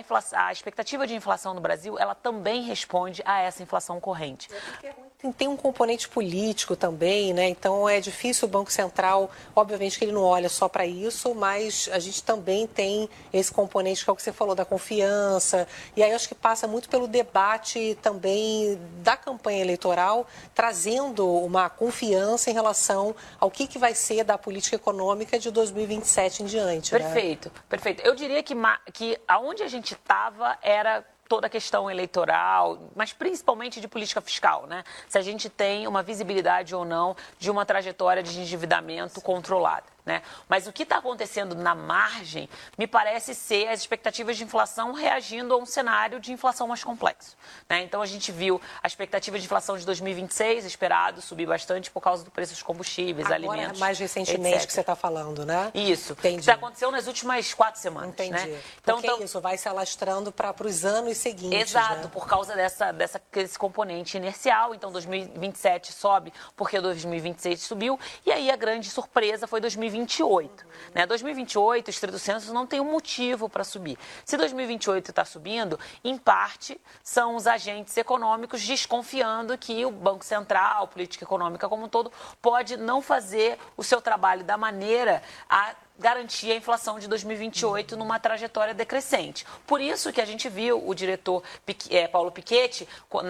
a expectativa de inflação no Brasil, ela também responde a essa inflação corrente. Tem um componente político também, né? Então é difícil o Banco Central, obviamente que ele não olha só para isso, mas a gente também tem esse componente que é o que você falou, da confiança. E aí eu acho que passa muito pelo debate também da campanha eleitoral, trazendo uma confiança em relação ao que vai ser da política econômica de 2027 em diante. Perfeito, né? Perfeito. Eu diria que aonde a gente estava era toda a questão eleitoral, mas principalmente de política fiscal, né? Se a gente tem uma visibilidade ou não de uma trajetória de endividamento controlada, né? Mas o que está acontecendo na margem me parece ser as expectativas de inflação reagindo a um cenário de inflação mais complexo, né? Então a gente viu a expectativa de inflação de 2026 esperado subir bastante por causa do preço dos combustíveis, agora, alimentos, mais recentemente etc. que você está falando, né? Isso. Entendi. Isso aconteceu nas últimas 4 semanas. Entendi. Né? Porque isso vai se alastrando para os anos seguintes. Exato, né? Por causa desse componente inercial. Então 2027 sobe porque 2026 subiu. E aí a grande surpresa foi 2028. Né? 2028, o estrito senso não tem um motivo para subir. Se 2028 está subindo, em parte são os agentes econômicos desconfiando que o Banco Central, a política econômica como um todo, pode não fazer o seu trabalho da maneira a garantir a inflação de 2028 numa trajetória decrescente. Por isso que a gente viu o diretor Paulo Piketty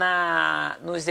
nos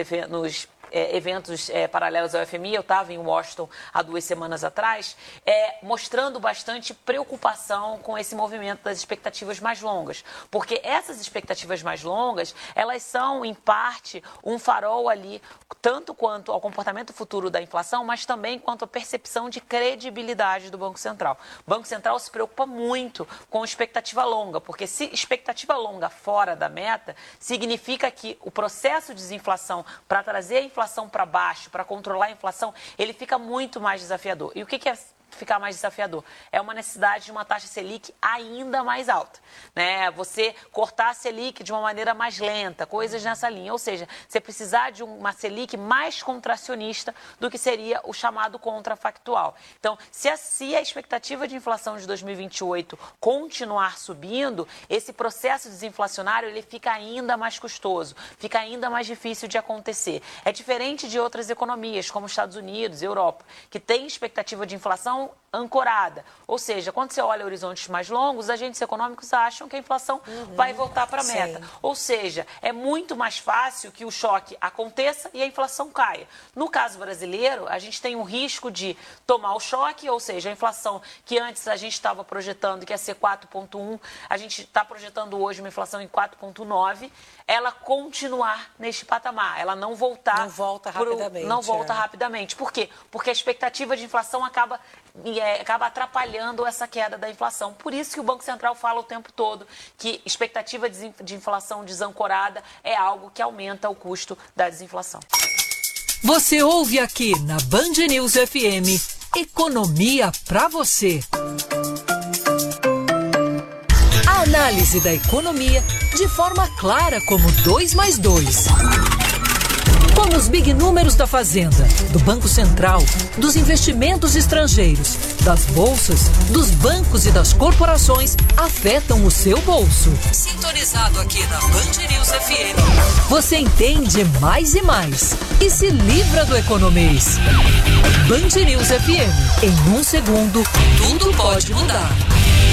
eventos paralelos ao FMI, eu estava em Washington há 2 semanas atrás, mostrando bastante preocupação com esse movimento das expectativas mais longas. Porque essas expectativas mais longas, elas são, em parte, um farol ali, tanto quanto ao comportamento futuro da inflação, mas também quanto à percepção de credibilidade do Banco Central. O Banco Central se preocupa muito com expectativa longa, porque se expectativa longa fora da meta, significa que o processo de desinflação para trazer a inflação para baixo, para controlar a inflação, ele fica muito mais desafiador. E o que é ficar mais desafiador? É uma necessidade de uma taxa Selic ainda mais alta, né? Você cortar a Selic de uma maneira mais lenta, coisas nessa linha. Ou seja, você precisar de uma Selic mais contracionista do que seria o chamado contrafactual. Então, se a expectativa de inflação de 2028 continuar subindo, esse processo desinflacionário ele fica ainda mais custoso, fica ainda mais difícil de acontecer. É diferente de outras economias, como Estados Unidos, Europa, que tem expectativa de inflação ancorada. Ou seja, quando você olha horizontes mais longos, os agentes econômicos acham que a inflação vai voltar para a meta. Sim. Ou seja, é muito mais fácil que o choque aconteça e a inflação caia. No caso brasileiro, a gente tem um risco de tomar o choque, ou seja, a inflação que antes a gente estava projetando que ia ser 4,1, a gente está projetando hoje uma inflação em 4,9, ela continuar neste patamar, ela não voltar... Não volta rapidamente. Não volta rapidamente. Por quê? Porque a expectativa de inflação acaba atrapalhando essa queda da inflação. Por isso que o Banco Central fala o tempo todo que expectativa de inflação desancorada é algo que aumenta o custo da desinflação. Você ouve aqui na Band News FM, Economia pra você. A análise da economia de forma clara como 2 mais 2. Como os big números da Fazenda, do Banco Central, dos investimentos estrangeiros, das bolsas, dos bancos e das corporações afetam o seu bolso. Sintonizado aqui na Band News FM. Você entende mais e mais e se livra do economês. Band News FM. Em 1 segundo, tudo pode mudar.